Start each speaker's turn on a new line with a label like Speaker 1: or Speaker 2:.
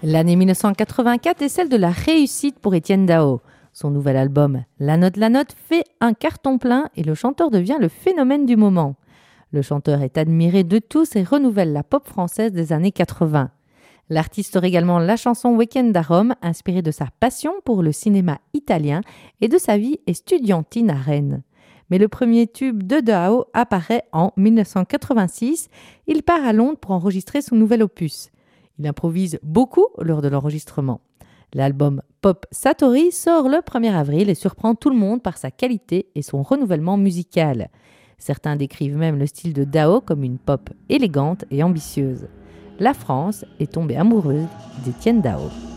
Speaker 1: L'année 1984 est celle de la réussite pour Étienne Dao. Son nouvel album La Note fait un carton plein et le chanteur devient le phénomène du moment. Le chanteur est admiré de tous et renouvelle la pop française des années 80. L'artiste aurait également la chanson Weekend à Rome, inspirée de sa passion pour le cinéma italien et de sa vie estudiantine à Rennes. Mais le premier tube de Dao apparaît en 1986. Il part à Londres pour enregistrer son nouvel opus. Il improvise beaucoup lors de l'enregistrement. L'album Pop Satori sort le 1er avril et surprend tout le monde par sa qualité et son renouvellement musical. Certains décrivent même le style de Dao comme une pop élégante et ambitieuse. La France est tombée amoureuse d'Étienne Dao.